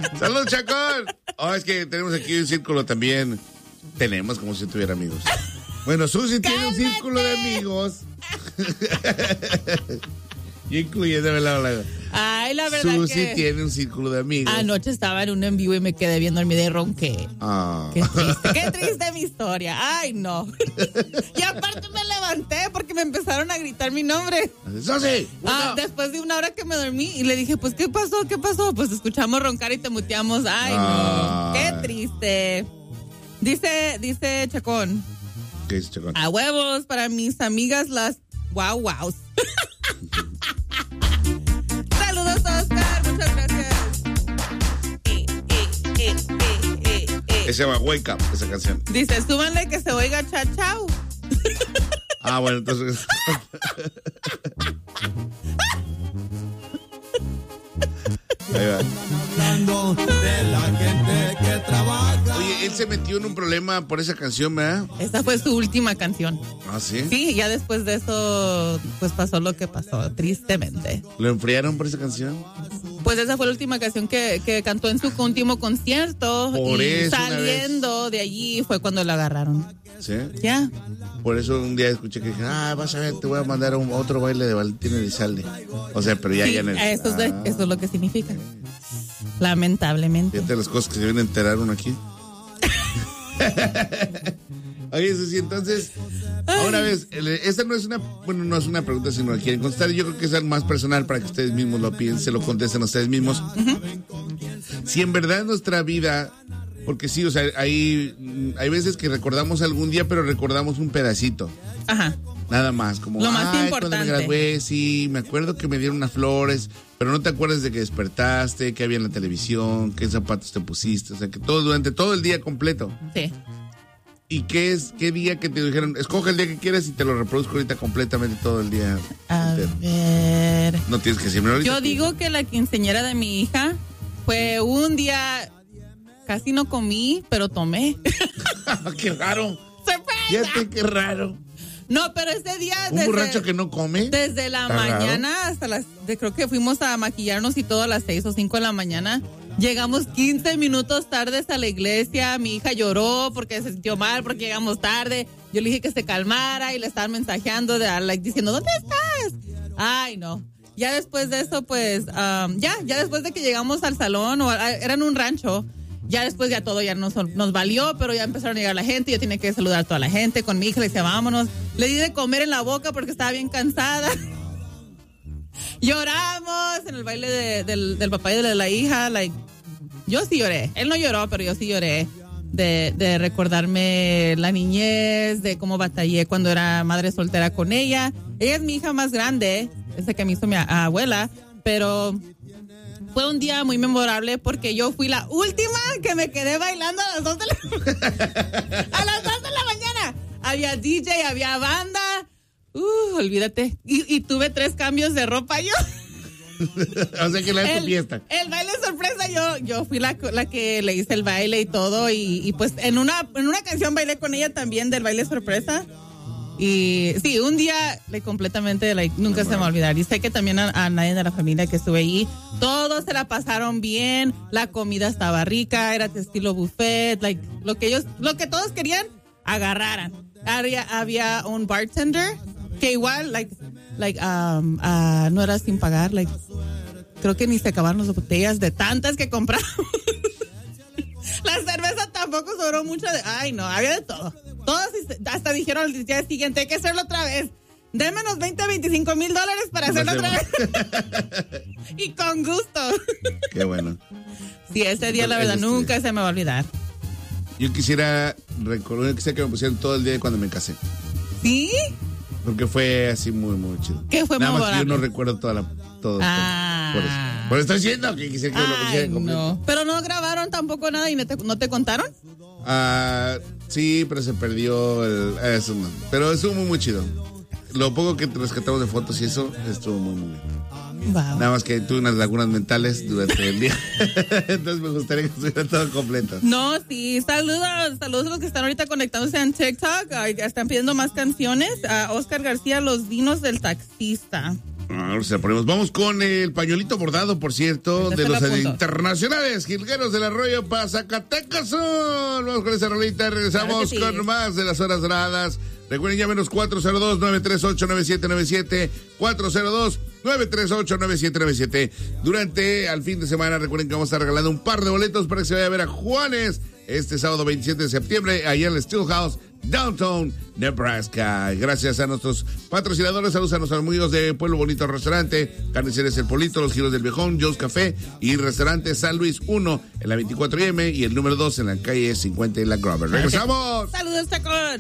¡Salud, Chacón! Oh, es que tenemos aquí un círculo también. Tenemos como si tuviera amigos. Bueno, Susi tiene un círculo de amigos. Yo incluyéndome la Ay, la verdad Susi que tiene un círculo de amigos. anoche estaba en un en vivo y me quedé viendo el video y ronqué. Ah. Qué triste mi historia. Ay, no. Y aparte me levanté porque me empezaron a gritar mi nombre. ¡Susi! Después de una hora que me dormí y le dije, pues, ¿qué pasó? ¿Qué pasó? Pues escuchamos roncar y te muteamos. Ay, no. Qué triste. Dice Chacón. ¿Qué dice Chacón? A huevos para mis amigas las wow. Saludos, Oscar. Muchas gracias. Se llama Wake Up, esa canción. Dice, súbanle que se oiga chao. Ah, bueno, entonces... Ahí va. Oye, él se metió en un problema por esa canción, ¿verdad? Esa fue su última canción. ¿Ah, sí? Sí, ya después de eso, pues pasó lo que pasó, tristemente. ¿Lo enfriaron por esa canción? Pues esa fue la última canción que cantó en su último concierto. Por y eso, saliendo de allí fue cuando la agarraron. ¿Sí? Ya. Por eso un día escuché que dije, vas a ver, te voy a mandar otro baile de Valentín Elizalde. O sea, pero ya Sí, en el... eso es lo que significa. Lamentablemente. Fíjate las cosas que se vienen a enterar uno aquí. Oye, Susi, entonces, ahora ves, esta no es una pregunta, sino que quieren contestar. Yo creo que es algo más personal para que ustedes mismos lo piensen, lo contesten ustedes mismos. Uh-huh. Si en verdad en nuestra vida, porque sí, o sea, hay veces que recordamos algún día, pero recordamos un pedacito. Ajá. Nada más, como lo más importante. Cuando me gradué, sí, me acuerdo que me dieron unas flores, pero no te acuerdas de que despertaste, que había en la televisión, qué zapatos te pusiste, o sea, que durante todo el día completo. Sí. ¿Y qué día que te dijeron, escoge el día que quieras y te lo reproduzco ahorita completamente todo el día? A ver. No tienes que decirme ahorita. Yo digo que la quinceañera de mi hija fue un día, casi no comí, pero tomé. ¡Qué raro! ¡Sorpresa! Fíjate qué raro. No, pero ese día... ¿Un borracho que no come? Desde la mañana hasta creo que fuimos a maquillarnos y todo a las 6 o 5 de la mañana. Llegamos 15 minutos tardes a la iglesia. Mi hija lloró porque se sintió mal, porque llegamos tarde. Yo le dije que se calmara y le estaban mensajeando, diciendo, ¿dónde estás? Ay, no. Ya después de eso, pues, ya después de que llegamos al salón, era en un rancho, ya después ya todo ya nos valió, pero ya empezaron a llegar la gente, yo tenía que saludar a toda la gente, con mi hija le decía, vámonos. Le di de comer en la boca porque estaba bien cansada. Lloramos en el baile del papá y de la hija, yo sí lloré. Él no lloró, pero yo sí lloré de recordarme la niñez, de cómo batallé cuando era madre soltera con ella. Ella es mi hija más grande, esa que me hizo mi abuela, pero fue un día muy memorable porque yo fui la última que me quedé bailando a las 2 de la mañana. Había DJ, había banda. Olvídate. Y tuve 3 cambios de ropa yo. O sea que la de tu fiesta. El baile sorpresa, yo fui la que le hice el baile y todo. Y pues en una canción bailé con ella también del baile sorpresa. Y sí, un día completamente nunca se me va a olvidar. Y sé que también a nadie de la familia que estuve ahí, todos se la pasaron bien, la comida estaba rica, era de estilo buffet, lo que todos querían, agarraran. Había un bartender que igual, no era sin pagar, creo que ni se acabaron las botellas de tantas que compramos. La cerveza tampoco sobró mucho ay no, había de todo. Todos hasta dijeron al día siguiente, hay que hacerlo otra vez. Démenos $20,000-$25,000 para hacerlo otra vez. Y con gusto. Qué bueno. Sí, ese día la verdad nunca se me va a olvidar. Yo quisiera recordar que me pusieron todo el día cuando me casé. ¿Sí? Porque fue así muy, muy chido. ¿Qué fue nada muy más que yo no recuerdo todo. Por eso estoy diciendo que quisiera que lo pusieran completo. No. Pero no grabaron tampoco nada y no te contaron. Sí, pero se perdió eso. No. Pero estuvo muy, muy chido. Lo poco que rescatamos de fotos y eso estuvo muy, muy bien. Wow. Nada más que tuve unas lagunas mentales durante el día. Entonces me gustaría que estuviera todo completo. No, sí. Saludos a los que están ahorita conectándose en TikTok. Están pidiendo más canciones. Oscar García, Los Vinos del Taxista. Ahora se la ponemos. Vamos con el pañuelito bordado, por cierto, de los internacionales Jilgueros del Arroyo para Zacatecas. Vamos con esa rolita y regresamos con más de las horas doradas. Recuerden, llámenos 402-938-9797, 402-938-9797. Durante al fin de semana, recuerden que vamos a estar regalando un par de boletos para que se vaya a ver a Juanes este sábado 27 de septiembre, allá en el Steelhouse, Downtown, Nebraska. Gracias a nuestros patrocinadores, saludos a nuestros amigos de Pueblo Bonito Restaurante, Carnicerías El Polito, Los Giros del Viejón, Joe's Café y Restaurante San Luis 1 en la 24M y el número 2 en la calle 50 en la Grover. ¡Regresamos! ¡Saludos, Tacón!